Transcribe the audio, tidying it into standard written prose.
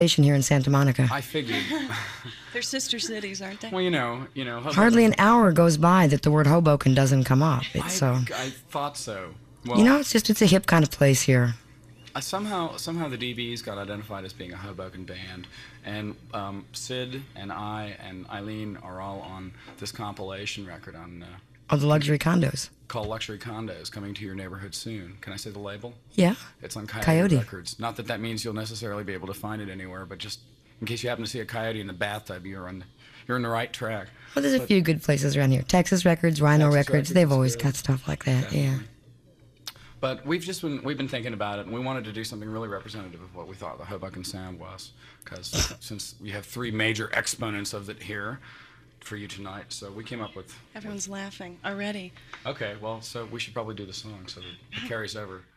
station here in Santa Monica. I figured. They're sister cities, aren't they? Well, you know. Hardly an hour goes by that the word Hoboken doesn't come up. It's I thought so. Well, it's a hip kind of place here. Somehow the DBs got identified as being a Hoboken band, and Sid and I and Eileen are all on this compilation record on The luxury condos. called Luxury Condos, coming to your neighborhood soon. Can I say the label? Yeah. It's on Coyote Records. Not that means you'll necessarily be able to find it anywhere, but just in case you happen to see a coyote in the bathtub, you're in the right track. Well, there's a few good places around here. Texas Records, Rhino Records, they've always got stuff like that. Definitely. Yeah. But we've been thinking about it, and we wanted to do something really representative of what we thought the Hoboken sound was, because since we have three major exponents of it here for you tonight, so we came up with... Everyone's laughing already. Okay, well, so we should probably do the song so that it carries over.